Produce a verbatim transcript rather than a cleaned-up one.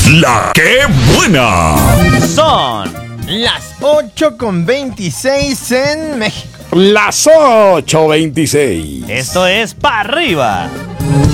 La que buena. Son las ocho con veintiséis en México. Las ocho veintiséis. Esto es Pa' Arriba.